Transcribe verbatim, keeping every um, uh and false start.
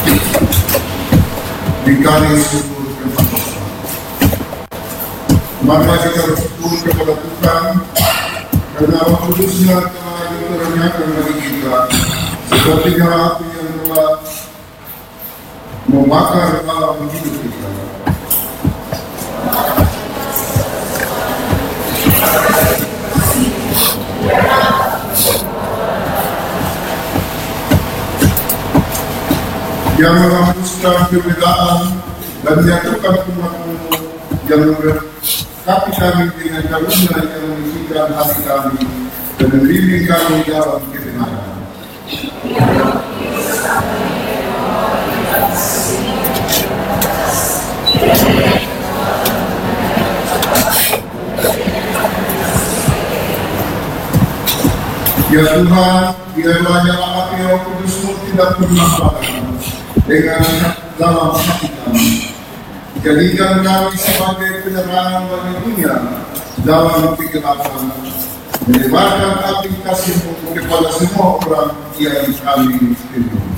di kami syukur kepada Tuhan. Maka kita bersyukur kepada Tuhan karena Roh Kudusnya telah dikurniakan bagi kita seperti api yang telah membakar dalam hidup kita. Yang menghapuskan perbedaan dan menyatukan umat-umat yang memberkati kami dengan karunia yang mengisikan hati kami dan membimbing kami dalam kebenaran. Ya Tuhan, biarlah nyala api Roh Kudus-Mu tidak pernah padam dengan dalam hati kami. Jadikan kami sebagai penerangan bagi dunia dalam kegelapan, menyebarkan api kasih-Mu kepada semua orang yang kami rindu.